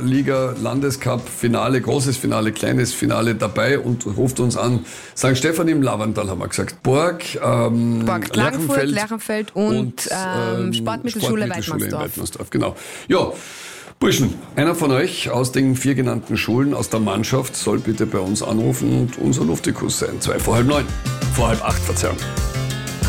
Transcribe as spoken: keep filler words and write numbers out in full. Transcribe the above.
Liga, Landescup, Finale, großes Finale, kleines Finale dabei und ruft uns an. Sankt Stephan im Lavandal, haben wir gesagt. Borg, ähm, Borg Klagenfurt, Lerchenfeld und, und ähm, Sportmittelschule, Sportmittelschule Weidmannsdorf. Weidmannsdorf. Genau. Ja, Burschen, einer von euch aus den vier genannten Schulen, aus der Mannschaft, soll bitte bei uns anrufen und unser Luftikus sein. Zwei vor halb neun. Vor halb acht, Verzeihung.